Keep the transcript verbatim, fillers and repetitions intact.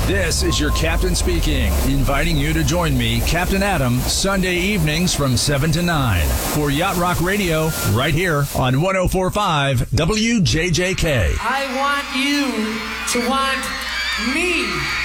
This is your captain speaking, inviting you to join me, Captain Adam, Sunday evenings from seven to nine for Yacht Rock Radio, right here on one oh four point five W J J K. I want you to want me.